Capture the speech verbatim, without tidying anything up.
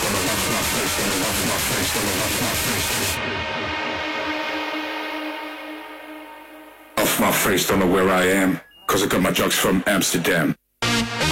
Off my face, don't know where I am, cause I got my drugs from Amsterdam.